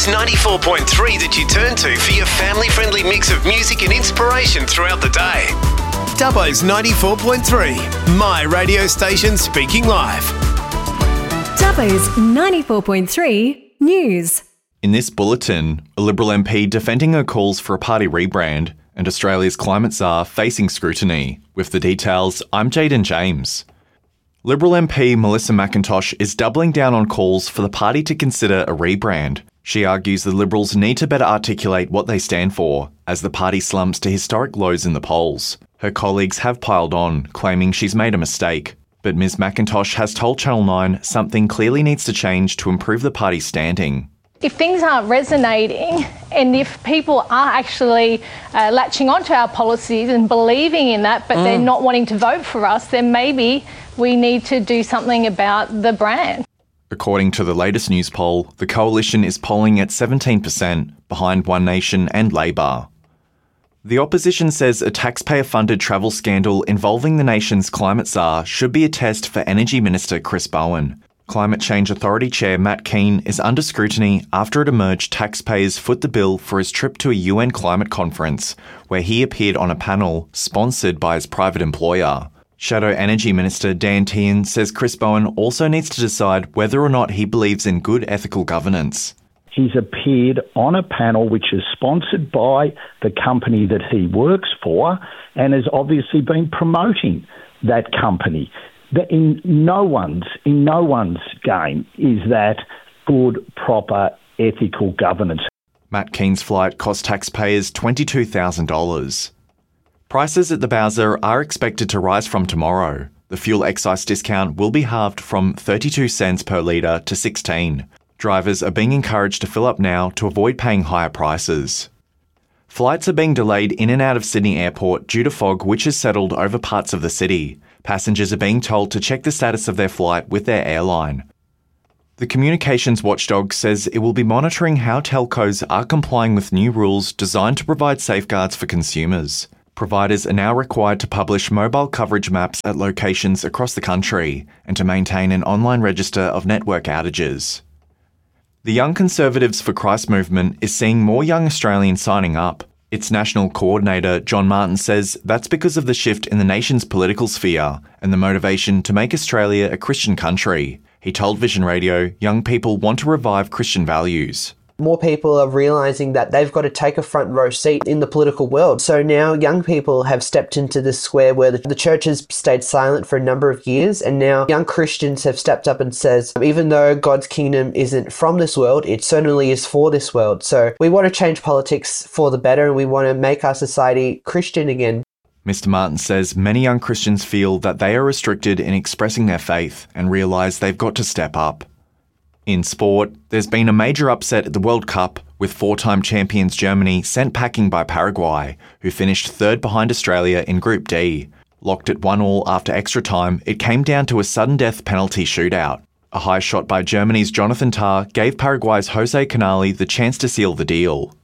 Dubbo's 94.3 that you turn to for your family-friendly mix of music and inspiration throughout the day. Dubbo's 94.3, my radio station speaking live. Dubbo's 94.3 News. In this bulletin, a Liberal MP defending her calls for a party rebrand and Australia's climate czar facing scrutiny. With the details, I'm Jaden James. Liberal MP Melissa McIntosh is doubling down on calls for the party to consider a rebrand. She argues the Liberals need to better articulate what they stand for, as the party slumps to historic lows in the polls. Her colleagues have piled on, claiming she's made a mistake. But Ms McIntosh has told Channel 9 something clearly needs to change to improve the party's standing. If things aren't resonating and if people are actually latching onto our policies and believing in that, but they're not wanting to vote for us, then maybe we need to do something about the brand. According to the latest news poll, the coalition is polling at 17%, behind One Nation and Labor. The opposition says a taxpayer-funded travel scandal involving the nation's climate czar should be a test for Energy Minister Chris Bowen. Climate Change Authority Chair Matt Keane is under scrutiny after it emerged taxpayers foot the bill for his trip to a UN climate conference, where he appeared on a panel sponsored by his private employer. Shadow Energy Minister Dan Tehan says Chris Bowen also needs to decide whether or not he believes in good ethical governance. He's appeared on a panel which is sponsored by the company that he works for and has obviously been promoting that company. In no one's game is that good, proper, ethical governance. Matt Keane's flight cost taxpayers $22,000. Prices at the Bowser are expected to rise from tomorrow. The fuel excise discount will be halved from 32 cents per litre to 16. Drivers are being encouraged to fill up now to avoid paying higher prices. Flights are being delayed in and out of Sydney Airport due to fog which has settled over parts of the city. Passengers are being told to check the status of their flight with their airline. The communications watchdog says it will be monitoring how telcos are complying with new rules designed to provide safeguards for consumers. Providers are now required to publish mobile coverage maps at locations across the country and to maintain an online register of network outages. The Young Conservatives for Christ movement is seeing more young Australians signing up. Its national coordinator, John Martin, says that's because of the shift in the nation's political sphere and the motivation to make Australia a Christian country. He told Vision Radio young people want to revive Christian values. More people are realising that they've got to take a front row seat in the political world. So now young people have stepped into this square where the church has stayed silent for a number of years, and now young Christians have stepped up and says, even though God's kingdom isn't from this world, it certainly is for this world. So we want to change politics for the better, and we want to make our society Christian again. Mr. Martin says many young Christians feel that they are restricted in expressing their faith and realise they've got to step up. In sport, there's been a major upset at the World Cup, with four-time champions Germany sent packing by Paraguay, who finished third behind Australia in Group D. Locked at 1-1 after extra time, it came down to a sudden death penalty shootout. A high shot by Germany's Jonathan Tah gave Paraguay's Jose Canali the chance to seal the deal.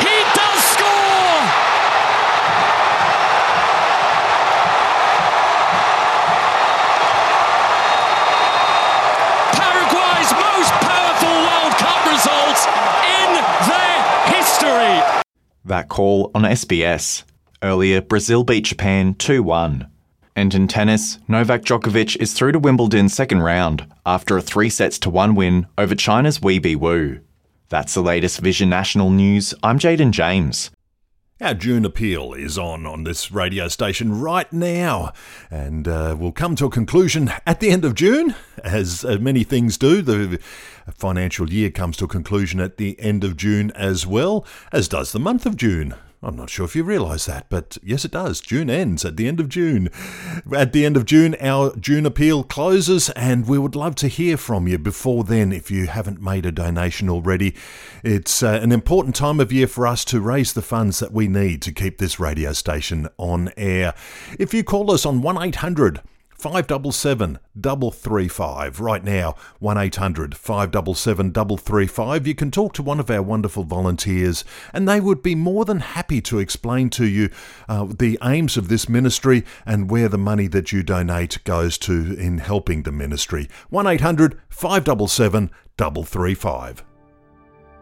That call on SBS. Earlier, Brazil beat Japan 2-1. And in tennis, Novak Djokovic is through to Wimbledon's second round after a 3-1 win over China's Wei Bi Wu. That's the latest Vision National News. I'm Jaden James. Our June appeal is on this radio station right now, and we'll come to a conclusion at the end of June, as many things do. The financial year comes to a conclusion at the end of June as well, as does the month of June. I'm not sure if you realise that, but yes, it does. June ends at the end of June. At the end of June, our June appeal closes, and we would love to hear from you before then if you haven't made a donation already. It's an important time of year for us to raise the funds that we need to keep this radio station on air. If you call us on 1800 577 335 right now, 1800 577 335. You can talk to one of our wonderful volunteers, and they would be more than happy to explain to you the aims of this ministry and where the money that you donate goes to in helping the ministry. 1800 577 335.